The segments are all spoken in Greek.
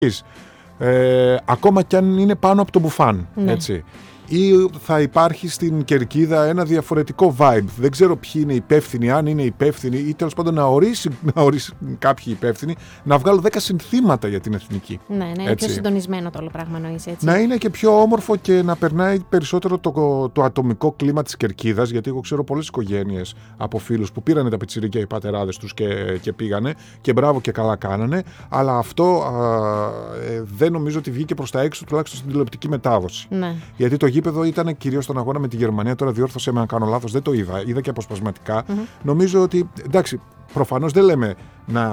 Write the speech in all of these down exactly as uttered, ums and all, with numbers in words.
ε, ακόμα κι αν είναι πάνω από το μπουφάν, ναι. έτσι. Ή θα υπάρχει στην κερκίδα ένα διαφορετικό vibe. Δεν ξέρω ποιοι είναι υπεύθυνοι, αν είναι υπεύθυνοι, ή τέλος πάντων να ορίσει, να ορίσει κάποιοι υπεύθυνοι να βγάλουν δέκα συνθήματα για την εθνική. Ναι, ναι, είναι έτσι. πιο συντονισμένο το όλο πράγμα, εννοείς, έτσι. Να είναι και πιο όμορφο και να περνάει περισσότερο το, το ατομικό κλίμα της κερκίδας. Γιατί εγώ ξέρω πολλές οικογένειες από φίλους που πήρανε τα πιτσιρίκια οι πατεράδες τους και, και πήγανε. Και μπράβο και καλά κάνανε. Αλλά αυτό α, ε, δεν νομίζω ότι βγήκε προς τα έξω, τουλάχιστον στην τηλεοπτική μετάδοση. Ναι. Γιατί το γήπεδο ήταν κυρίως στον αγώνα με τη Γερμανία. Τώρα διόρθωσε με αν κάνω λάθος, δεν το είδα. Είδα και αποσπασματικά. Mm-hmm. Νομίζω ότι, εντάξει, προφανώς δεν λέμε να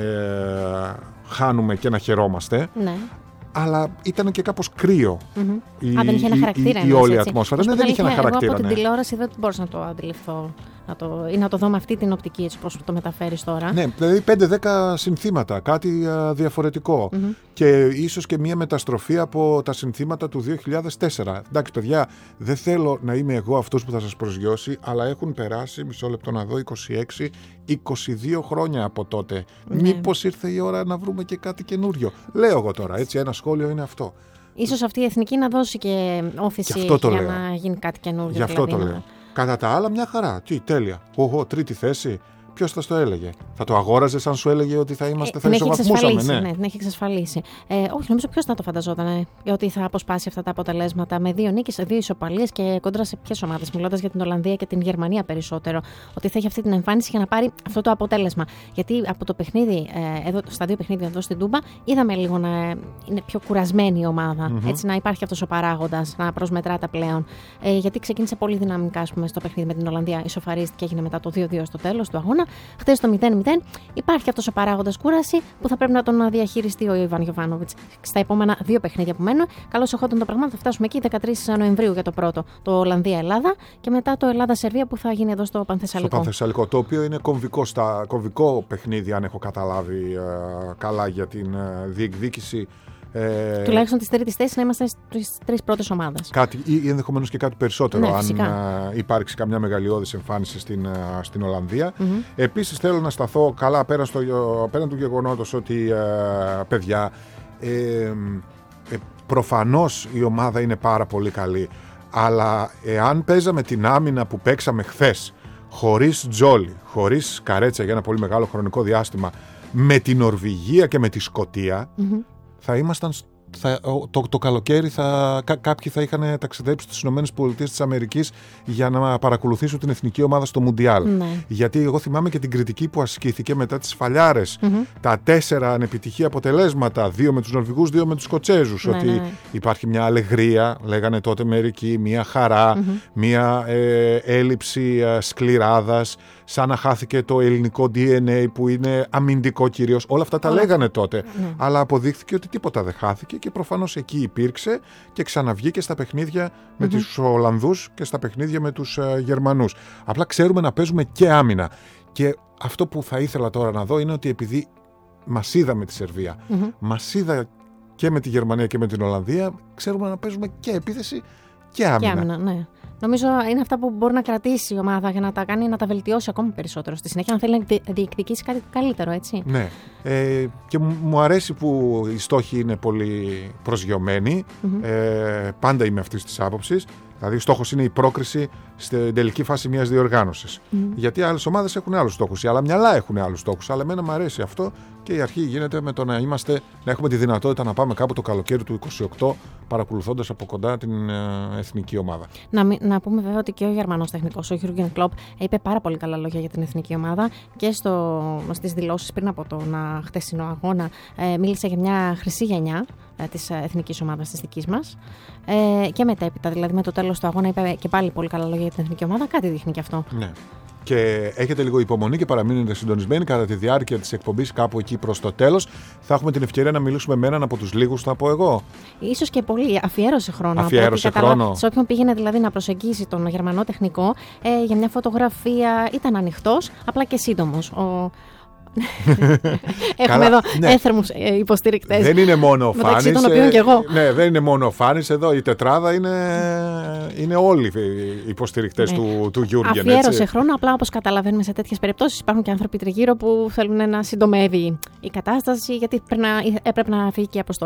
ε, χάνουμε και να χαιρόμαστε. Ναι. Αλλά ήταν και κάπως κρύο. Mm-hmm. Η, Α, δεν είχε ένα χαρακτήρα. Η, η, η όλη ατμόσφαιρα. Ναι, δεν είχε ένα χαρακτήρα. Εγώ από ναι. την τηλεόραση δεν μπορούσα να το αντιληφθώ. Να το, ή να το δω με αυτή την οπτική, έτσι όπως το μεταφέρεις τώρα. Ναι, δηλαδή πέντε δέκα συνθήματα, κάτι α, διαφορετικό. Mm-hmm. Και ίσως και μία μεταστροφή από τα συνθήματα του δύο χιλιάδες τέσσερα. Εντάξει, παιδιά, δεν θέλω να είμαι εγώ αυτός που θα σας προσγειώσει, αλλά έχουν περάσει, μισό λεπτό να δω, είκοσι έξι είκοσι δύο χρόνια από τότε. Ναι. Μήπως ήρθε η ώρα να βρούμε και κάτι καινούριο. Λέω εγώ τώρα, έτσι, ένα σχόλιο είναι αυτό. Ίσως αυτή η εθνική να δώσει και όθηση για λέω. να γίνει κάτι καινούριο. Γι' αυτό δηλαδή, το λέω. Κατά τα άλλα, μια χαρά. Τι, τέλεια. Εγώ, τρίτη θέση. Ποιος θα το έλεγε? Θα το αγόραζες αν σου έλεγε ότι θα είμαστε ε, θα ισοβαθμούσαμε? Ναι, ναι, την έχει εξασφαλίσει. Ε, όχι, νομίζω ποιος θα το φανταζόταν ε, ότι θα αποσπάσει αυτά τα αποτελέσματα με δύο νίκες, δύο ισοπαλίες και κόντρα σε ποιες ομάδες, μιλώντας για την Ολλανδία και την Γερμανία περισσότερο, ότι θα έχει αυτή την εμφάνιση για να πάρει αυτό το αποτέλεσμα. Γιατί από το παιχνίδι, ε, εδώ, στα δύο παιχνίδια εδώ στην Τούμπα, είδαμε λίγο να είναι πιο κουρασμένη η ομάδα. Mm-hmm. Έτσι, να υπάρχει αυτός ο παράγοντας, να προσμετράται πλέον. Ε, γιατί ξεκίνησε πολύ δυναμικά, ας πούμε, στο παιχνίδι με την Ολλανδία, ισοφαρίστηκε, έγινε μετά το δύο δύο στο τέλος του αγώνα. Χθες το μηδέν μηδέn, υπάρχει αυτός ο παράγοντας κούραση που θα πρέπει να τον διαχειριστεί ο Ιβάν Γιοβάνοβιτς στα επόμενα δύο παιχνίδια που μένουν. Καλώς εχόταν το πράγμα, θα φτάσουμε εκεί δεκατρείς Νοεμβρίου για το πρώτο, το Ολλανδία-Ελλάδα, και μετά το Ελλάδα-Σερβία που θα γίνει εδώ στο Πανθεσσαλικό. Στο Πανθεσσαλικό, το οποίο είναι κομβικό, στα, κομβικό παιχνίδι, αν έχω καταλάβει ε, καλά, για την ε, διεκδίκηση. Ε, Τουλάχιστον τη τρίτη θέση να είμαστε στις τρεις πρώτες ομάδες. Κάτι, ή ενδεχομένως και κάτι περισσότερο, ναι, αν α, υπάρξει καμιά μεγαλειώδης εμφάνιση στην, α, στην Ολλανδία. Mm-hmm. Επίσης, θέλω να σταθώ καλά πέραν, στο, πέραν του γεγονότος ότι α, παιδιά, ε, ε, προφανώς η ομάδα είναι πάρα πολύ καλή. Αλλά εάν παίζαμε την άμυνα που παίξαμε χθες, χωρίς Τζόλι, χωρίς Καρέτσα για ένα πολύ μεγάλο χρονικό διάστημα, με την Νορβηγία και με τη Σκωτία, mm-hmm. θα ήμασταν, θα, το, το καλοκαίρι θα, κά, κάποιοι θα είχαν ταξιδέψει στις ΗΠΑ για να παρακολουθήσουν την εθνική ομάδα στο Μουντιάλ. Ναι. Γιατί εγώ θυμάμαι και την κριτική που ασκήθηκε μετά τις φαλιάρες, mm-hmm. τα τέσσερα ανεπιτυχή αποτελέσματα, δύο με τους Νορβηγούς, δύο με τους Σκοτσέζους, ναι, ότι ναι, ναι. υπάρχει μια αλεγρία, λέγανε τότε μερικοί, μια χαρά, mm-hmm. μια ε, έλλειψη ε, σκληράδας, σαν να χάθηκε το ελληνικό ντι εν έι που είναι αμυντικό κυρίως. Όλα αυτά τα Όλα. λέγανε τότε. Ναι. Αλλά αποδείχθηκε ότι τίποτα δεν χάθηκε και προφανώς εκεί υπήρξε και ξαναβγήκε στα παιχνίδια mm-hmm. με τους Ολλανδούς και στα παιχνίδια με τους uh, Γερμανούς. Απλά ξέρουμε να παίζουμε και άμυνα. Και αυτό που θα ήθελα τώρα να δω είναι ότι επειδή μας είδα με τη Σερβία, mm-hmm. μας είδα και με τη Γερμανία και με την Ολλανδία, ξέρουμε να παίζουμε και επίθεση και άμυνα. Και άμυνα, ναι. Νομίζω είναι αυτά που μπορεί να κρατήσει η ομάδα για να τα κάνει, να τα βελτιώσει ακόμη περισσότερο στη συνέχεια, αν θέλει να διεκδικήσει κάτι καλύτερο, έτσι. Ναι. Ε, και μου αρέσει που οι στόχοι είναι πολύ προσγειωμένοι. Mm-hmm. Ε, πάντα είμαι αυτής της άποψης. Δηλαδή, ο στόχος είναι η πρόκριση στην τελική φάση μιας διοργάνωσης. Mm. Γιατί άλλες ομάδες έχουν άλλους στόχους, οι άλλα μυαλά έχουν άλλους στόχους. Αλλά εμένα μου αρέσει αυτό και η αρχή γίνεται με το να, είμαστε, να έχουμε τη δυνατότητα να πάμε κάπου το καλοκαίρι του είκοσι οκτώ, παρακολουθώντας από κοντά την ε, εθνική ομάδα. Να, να πούμε βέβαια ότι και ο Γερμανός τεχνικός, ο Γιούργεν Κλοπ, είπε πάρα πολύ καλά λόγια για την εθνική ομάδα και στο, στις δηλώσεις πριν από τον χτεσινό αγώνα. Ε, μίλησε για μια χρυσή γενιά της εθνικής ομάδας της δικής μας. Ε, και μετέπειτα, δηλαδή με το τέλος του αγώνα, είπε και πάλι πολύ καλά λόγια για την εθνική ομάδα. Κάτι δείχνει και αυτό. Ναι. Και έχετε λίγο υπομονή και παραμείνετε συντονισμένοι κατά τη διάρκεια της εκπομπής, κάπου εκεί προς το τέλος. Θα έχουμε την ευκαιρία να μιλήσουμε με έναν από τους λίγους, θα πω εγώ. Ίσως και πολύ. Αφιέρωσε χρόνο. Αφιέρωσε χρόνο. Σε όποιον πήγαινε δηλαδή να προσεγγίσει τον Γερμανό τεχνικό, ε, για μια φωτογραφία, ήταν ανοιχτός, απλά και σύντομος. Ο... Έχουμε εδώ ναι. έθερμους υποστηρικτές. Δεν είναι μόνο ο Φάνης. Μεταξύ των οποίων και εγώ. Ναι, δεν είναι μόνο ο Φάνης. Εδώ η τετράδα είναι, είναι όλοι οι υποστηρικτές ναι. του, του Γιούργεν. Αφιέρωσε έτσι. χρόνο. Απλά όπως καταλαβαίνουμε σε τέτοιες περιπτώσεις υπάρχουν και άνθρωποι τριγύρω που θέλουν να συντομεύει η κατάσταση, γιατί έπρεπε να φύγει και η αποστολή.